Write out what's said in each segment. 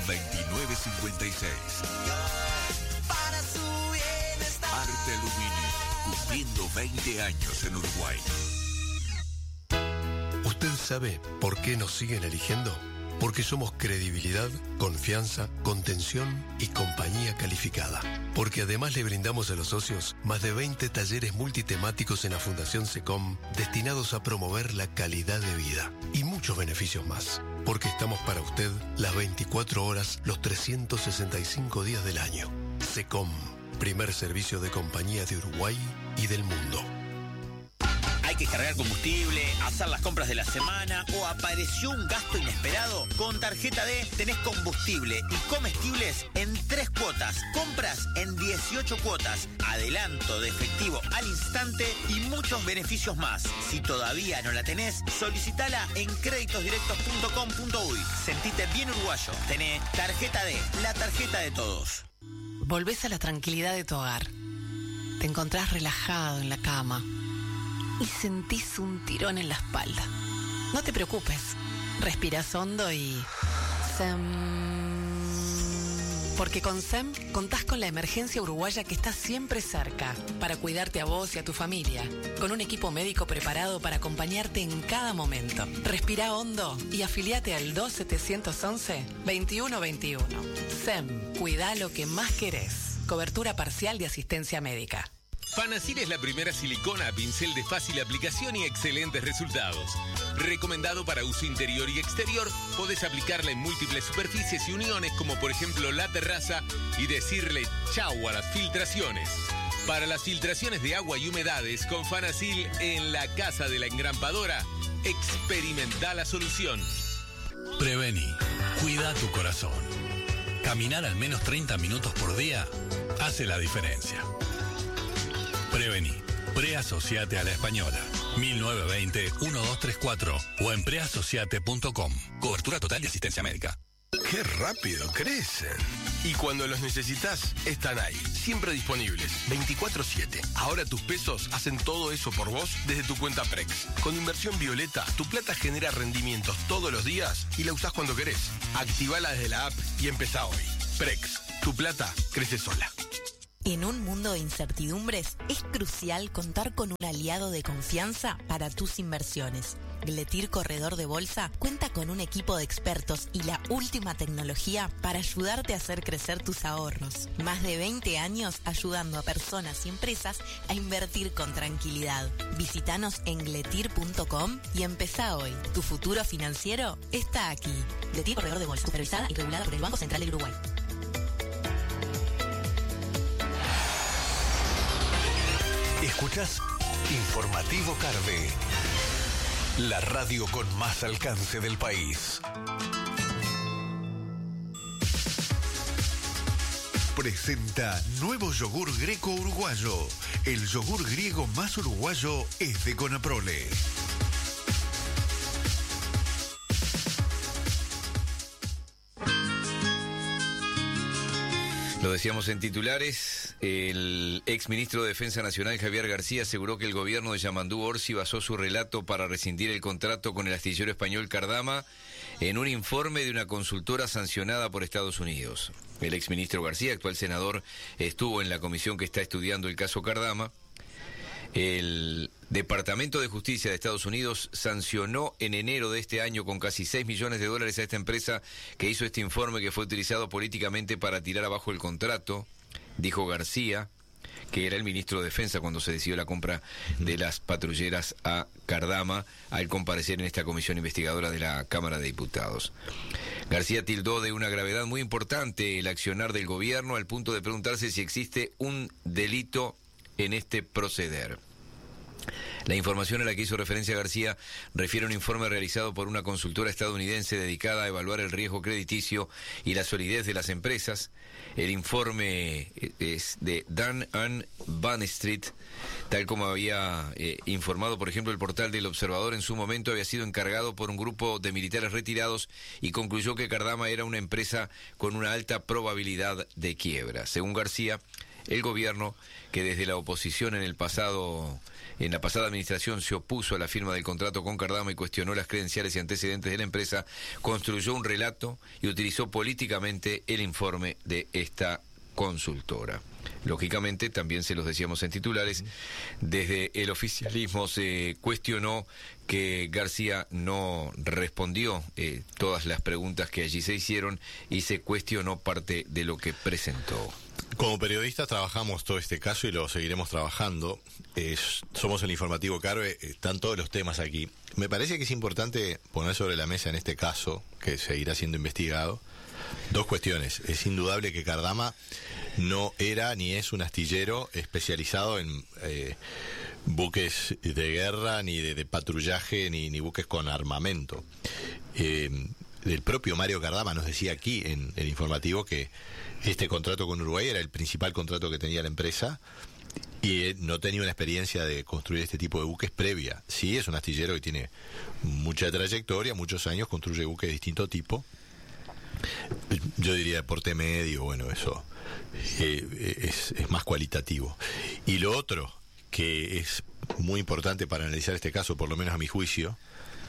2956. Para su bienestar. Arte Aluminio, cumpliendo 20 años en Uruguay. ¿Usted sabe por qué nos siguen eligiendo? Porque somos credibilidad, confianza, contención y compañía calificada. Porque además le brindamos a los socios más de 20 talleres multitemáticos en la Fundación SECOM destinados a promover la calidad de vida y muchos beneficios más. Porque estamos para usted las 24 horas, los 365 días del año. SECOM, primer servicio de compañía de Uruguay y del mundo. Hay que cargar combustible, hacer las compras de la semana o apareció un gasto inesperado. Con tarjeta D tenés combustible y comestibles en 3 cuotas, compras en 18 cuotas, adelanto de efectivo al instante y muchos beneficios más. Si todavía no la tenés, solicitala en creditosdirectos.com.uy. Sentite bien uruguayo. Tenés tarjeta D, la tarjeta de todos. Volvés a la tranquilidad de tu hogar. Te encontrás relajado en la cama y sentís un tirón en la espalda. No te preocupes. Respirás hondo y... Porque con SEM contás con la emergencia uruguaya que está siempre cerca para cuidarte a vos y a tu familia, con un equipo médico preparado para acompañarte en cada momento. Respirá hondo y afiliate al 2711-2121. SEM, cuidá lo que más querés. Cobertura parcial de asistencia médica. Fanacil es la primera silicona a pincel de fácil aplicación y excelentes resultados. Recomendado para uso interior y exterior, podés aplicarla en múltiples superficies y uniones como por ejemplo la terraza y decirle chau a las filtraciones. Para las filtraciones de agua y humedades con Fanacil en la casa de la engrampadora, experimenta la solución. Prevení, cuida tu corazón. Caminar al menos 30 minutos por día hace la diferencia. Prevení. Preasociate a la Española. 1920-1234 o en preasociate.com. Cobertura total de asistencia médica. ¡Qué rápido crecen! Y cuando los necesitas, están ahí, siempre disponibles, 24/7. Ahora tus pesos hacen todo eso por vos desde tu cuenta Prex. Con Inversión Violeta, tu plata genera rendimientos todos los días y la usás cuando querés. Activala desde la app y empezá hoy. Prex, tu plata crece sola. En un mundo de incertidumbres, es crucial contar con un aliado de confianza para tus inversiones. Gletir Corredor de Bolsa cuenta con un equipo de expertos y la última tecnología para ayudarte a hacer crecer tus ahorros. Más de 20 años ayudando a personas y empresas a invertir con tranquilidad. Visítanos en gletir.com y empezá hoy. Tu futuro financiero está aquí. Gletir Corredor de Bolsa, supervisada y regulada por el Banco Central del Uruguay. Escuchás Informativo Carve, la radio con más alcance del país. Presenta nuevo yogur greco uruguayo. El yogur griego más uruguayo es de Conaprole. Lo decíamos en titulares, el exministro de Defensa Nacional Javier García aseguró que el gobierno de Yamandú Orsi basó su relato para rescindir el contrato con el astillero español Cardama en un informe de una consultora sancionada por Estados Unidos. El exministro García, actual senador, estuvo en la comisión que está estudiando el caso Cardama. El Departamento de Justicia de Estados Unidos sancionó en enero de este año con casi $6 millones a esta empresa que hizo este informe que fue utilizado políticamente para tirar abajo el contrato, dijo García, que era el ministro de Defensa cuando se decidió la compra de las patrulleras a Cardama, al comparecer en esta comisión investigadora de la Cámara de Diputados. García tildó de una gravedad muy importante el accionar del gobierno al punto de preguntarse si existe un delito en este proceder. La información a la que hizo referencia García refiere a un informe realizado por una consultora estadounidense dedicada a evaluar el riesgo crediticio y la solidez de las empresas. El informe es de Dan Banstreet, tal como había informado, por ejemplo, el portal del Observador. En su momento había sido encargado por un grupo de militares retirados y concluyó que Cardama era una empresa con una alta probabilidad de quiebra. Según García, el gobierno, que desde la oposición en la pasada administración se opuso a la firma del contrato con Cardama y cuestionó las credenciales y antecedentes de la empresa, construyó un relato y utilizó políticamente el informe de esta consultora. Lógicamente, también se los decíamos en titulares, desde el oficialismo se cuestionó que García no respondió todas las preguntas que allí se hicieron y se cuestionó parte de lo que presentó. Como periodistas trabajamos todo este caso y lo seguiremos trabajando. Somos el informativo Carve, están todos los temas aquí. Me parece que es importante poner sobre la mesa en este caso, que seguirá siendo investigado, dos cuestiones. Es indudable que Cardama no era ni es un astillero especializado en buques de guerra, ni de patrullaje, ni buques con armamento. El propio Mario Cardama nos decía aquí en el informativo que este contrato con Uruguay era el principal contrato que tenía la empresa y no tenía una experiencia de construir este tipo de buques previa. Sí, es un astillero que tiene mucha trayectoria, muchos años, construye buques de distinto tipo. Yo diría de porte medio, bueno, eso es más cualitativo. Y lo otro, que es muy importante para analizar este caso, por lo menos a mi juicio,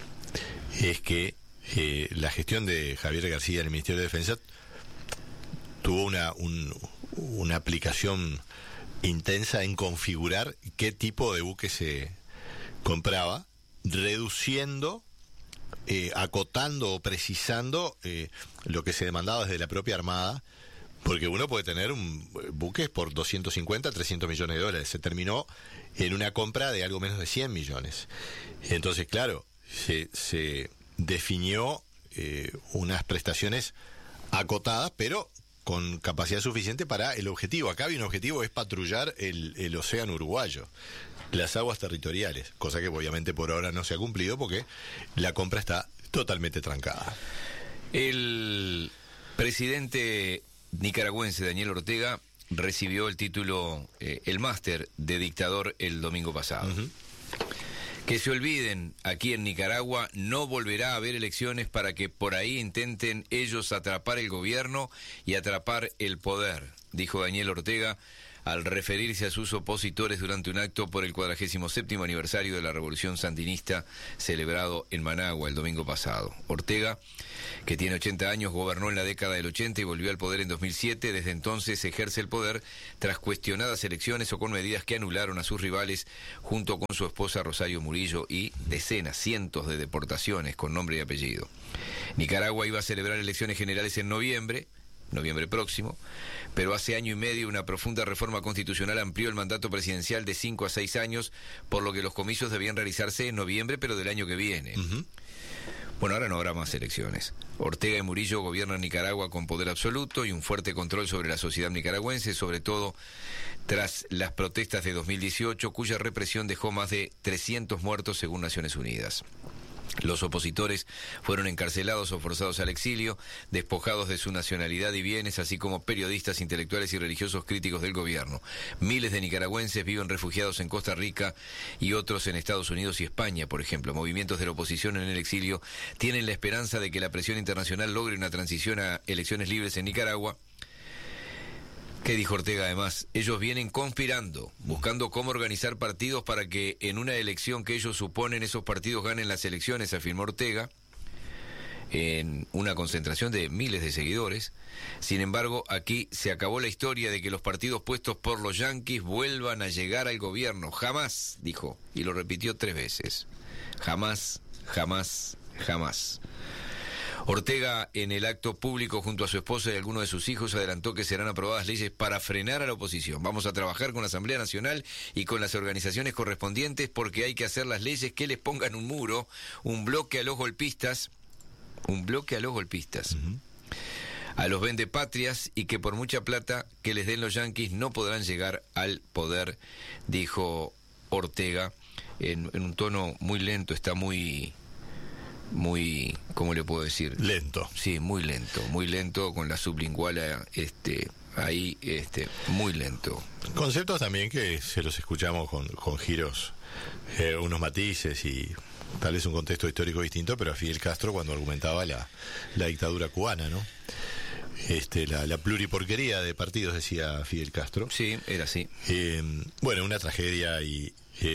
es que la gestión de Javier García en el Ministerio de Defensa tuvo una aplicación intensa en configurar qué tipo de buque se compraba, reduciendo, acotando o precisando lo que se demandaba desde la propia Armada, porque uno puede tener buques por 250, 300 millones de dólares. Se terminó en una compra de algo menos de 100 millones. Entonces, claro, se definió unas prestaciones acotadas, pero con capacidad suficiente para el objetivo. Acá había un objetivo, es patrullar el océano uruguayo, las aguas territoriales, cosa que obviamente por ahora no se ha cumplido porque la compra está totalmente trancada. El presidente nicaragüense Daniel Ortega recibió el título, el máster de dictador el domingo pasado. Que se olviden, aquí en Nicaragua no volverá a haber elecciones para que por ahí intenten ellos atrapar el gobierno y atrapar el poder, dijo Daniel Ortega al referirse a sus opositores durante un acto por el 47º aniversario de la Revolución Sandinista celebrado en Managua el domingo pasado. Ortega, que tiene 80 años, gobernó en la década del 80 y volvió al poder en 2007. Desde entonces ejerce el poder tras cuestionadas elecciones o con medidas que anularon a sus rivales, junto con su esposa Rosario Murillo, y cientos de deportaciones con nombre y apellido. Nicaragua iba a celebrar elecciones generales en noviembre próximo, pero hace año y medio una profunda reforma constitucional amplió el mandato presidencial de 5 a 6 años, por lo que los comicios debían realizarse en noviembre, pero del año que viene. Bueno, ahora no habrá más elecciones. Ortega y Murillo gobiernan Nicaragua con poder absoluto y un fuerte control sobre la sociedad nicaragüense, sobre todo tras las protestas de 2018, cuya represión dejó más de 300 muertos según Naciones Unidas. Los opositores fueron encarcelados o forzados al exilio, despojados de su nacionalidad y bienes, así como periodistas, intelectuales y religiosos críticos del gobierno. Miles de nicaragüenses viven refugiados en Costa Rica y otros en Estados Unidos y España, por ejemplo. Movimientos de la oposición en el exilio tienen la esperanza de que la presión internacional logre una transición a elecciones libres en Nicaragua. ¿Qué dijo Ortega además? Ellos vienen conspirando, buscando cómo organizar partidos para que en una elección que ellos suponen esos partidos ganen las elecciones, afirmó Ortega, en una concentración de miles de seguidores. Sin embargo, aquí se acabó la historia de que los partidos puestos por los yanquis vuelvan a llegar al gobierno. Jamás, dijo, y lo repitió 3 veces. Jamás, jamás, jamás. Ortega, en el acto público junto a su esposa y algunos de sus hijos, adelantó que serán aprobadas leyes para frenar a la oposición. Vamos a trabajar con la Asamblea Nacional y con las organizaciones correspondientes porque hay que hacer las leyes que les pongan un muro, un bloque a los golpistas, a los vendepatrias, y que por mucha plata que les den los yanquis no podrán llegar al poder, dijo Ortega en un tono muy lento. Está muy, ¿cómo le puedo decir? Lento. Sí, muy lento, con la sublingual ahí, muy lento. Conceptos también que se los escuchamos con giros, unos matices y tal vez un contexto histórico distinto, pero a Fidel Castro cuando argumentaba la dictadura cubana, ¿no? la pluriporquería de partidos, decía Fidel Castro. Sí, era así. Bueno, una tragedia y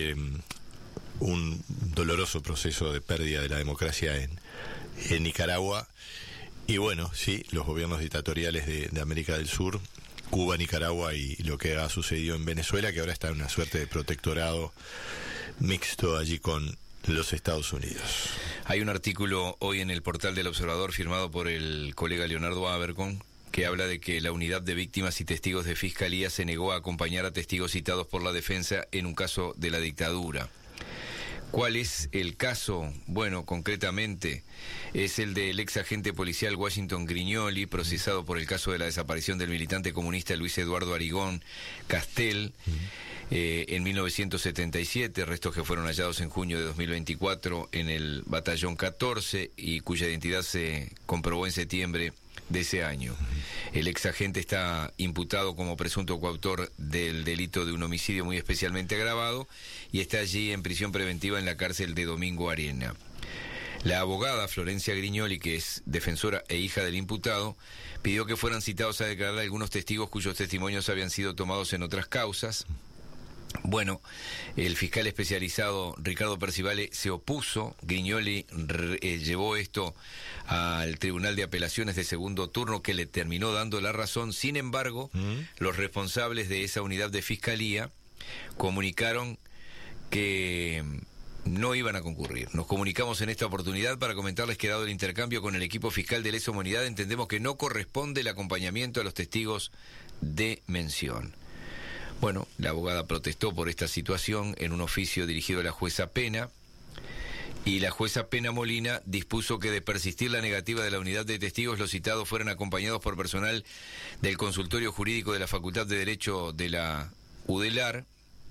un doloroso proceso de pérdida de la democracia en Nicaragua. Y bueno, sí, los gobiernos dictatoriales de América del Sur, Cuba, Nicaragua y lo que ha sucedido en Venezuela, que ahora está en una suerte de protectorado mixto allí con los Estados Unidos. Hay un artículo hoy en el portal del Observador firmado por el colega Leonardo Abercorn que habla de que la unidad de víctimas y testigos de Fiscalía se negó a acompañar a testigos citados por la defensa en un caso de la dictadura. ¿Cuál es el caso? Bueno, concretamente es el del ex agente policial Washington Grignoli, procesado por el caso de la desaparición del militante comunista Luis Eduardo Arigón Castel en 1977, restos que fueron hallados en junio de 2024 en el batallón 14 y cuya identidad se comprobó en septiembre de ese año. El ex agente está imputado como presunto coautor del delito de un homicidio muy especialmente agravado y está allí en prisión preventiva en la cárcel de Domingo Arena. La abogada Florencia Grignoli, que es defensora e hija del imputado, pidió que fueran citados a declarar algunos testigos cuyos testimonios habían sido tomados en otras causas. Bueno, el fiscal especializado Ricardo Percivale se opuso. Grignoli llevó esto al Tribunal de Apelaciones de segundo turno, que le terminó dando la razón. Sin embargo, los responsables de esa unidad de fiscalía comunicaron que no iban a concurrir. Nos comunicamos en esta oportunidad para comentarles que, dado el intercambio con el equipo fiscal de lesa humanidad, entendemos que no corresponde el acompañamiento a los testigos de mención. Bueno, la abogada protestó por esta situación en un oficio dirigido a la jueza Pena, y la jueza Pena Molina dispuso que, de persistir la negativa de la unidad de testigos, los citados fueran acompañados por personal del consultorio jurídico de la Facultad de Derecho de la UDELAR.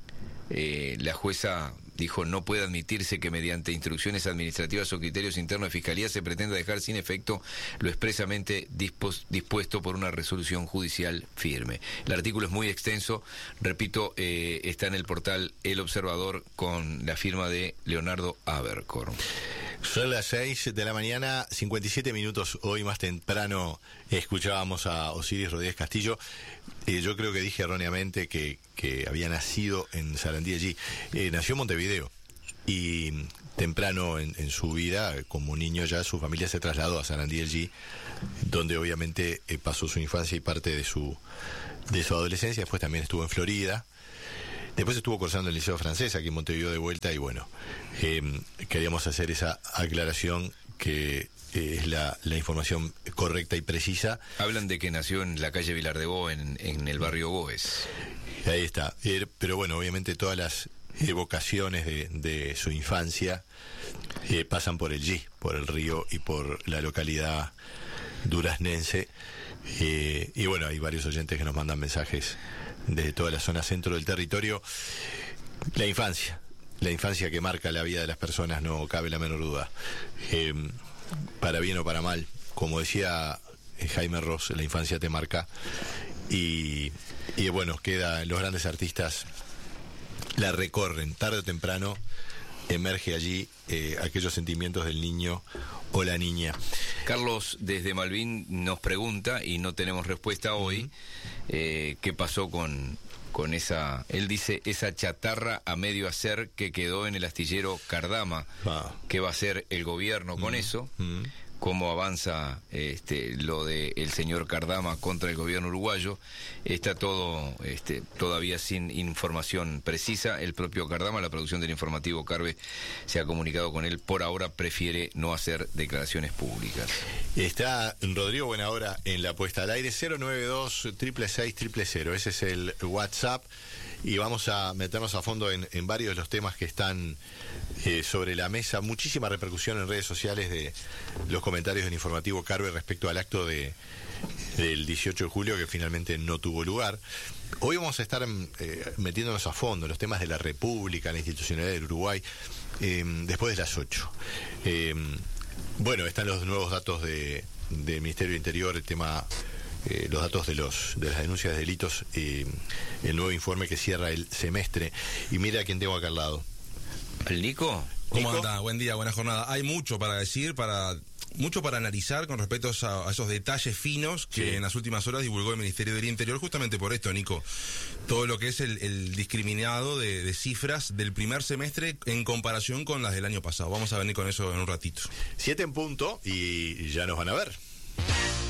La jueza dijo: no puede admitirse que mediante instrucciones administrativas o criterios internos de Fiscalía se pretenda dejar sin efecto lo expresamente dispuesto por una resolución judicial firme. El artículo es muy extenso, repito, está en el portal El Observador con la firma de Leonardo Abercorn. Son las 6 de la mañana, 57 minutos. Hoy más temprano escuchábamos a Osiris Rodríguez Castillo. Yo creo que dije erróneamente que había nacido en Sarandí allí. Nació en Montevideo y temprano en su vida, como niño ya, su familia se trasladó a Sarandí allí, donde obviamente pasó su infancia y parte de su adolescencia. Después también estuvo en Florida. Después estuvo cursando el Liceo Francés aquí en Montevideo de vuelta y bueno, queríamos hacer esa aclaración que es la información correcta y precisa. Hablan de que nació en la calle Vilar de Bo, en el barrio Goes. Ahí está, pero bueno, obviamente todas las evocaciones de su infancia pasan por el G, por el río y por la localidad duraznense. Y bueno, hay varios oyentes que nos mandan mensajes desde toda la zona centro del territorio. La infancia que marca la vida de las personas, no cabe la menor duda, para bien o para mal. Como decía Jaime Ross, la infancia te marca y bueno, los grandes artistas la recorren, tarde o temprano emerge allí aquellos sentimientos del niño o la niña. Carlos desde Malvin nos pregunta, y no tenemos respuesta hoy, qué pasó con esa, él dice, esa chatarra a medio hacer que quedó en el astillero Cardama. ¿Qué va a hacer el gobierno con eso? Cómo avanza lo de el señor Cardama contra el gobierno uruguayo. Está todo todavía sin información precisa. El propio Cardama, la producción del informativo Carve, se ha comunicado con él. Por ahora prefiere no hacer declaraciones públicas. Está Rodrigo Buenahora en la puesta al aire. 092-666-000. Ese es el WhatsApp. Y vamos a meternos a fondo en varios de los temas que están sobre la mesa. Muchísima repercusión en redes sociales de los comentarios del informativo Carve respecto al acto del 18 de julio, que finalmente no tuvo lugar. Hoy vamos a estar metiéndonos a fondo en los temas de la República, la institucionalidad del Uruguay, después de las 8. Bueno, están los nuevos datos del Ministerio del Interior, el tema... los datos de las denuncias de delitos, el nuevo informe que cierra el semestre. Y mira a quién tengo acá al lado. ¿El Nico? ¿Cómo anda? Buen día, buena jornada. Hay mucho para decir, mucho para analizar con respecto a esos detalles finos que en las últimas horas divulgó el Ministerio del Interior, justamente por esto, Nico. Todo lo que es el discriminado de cifras del primer semestre en comparación con las del año pasado. Vamos a venir con eso en un ratito. 7 en punto y ya nos van a ver.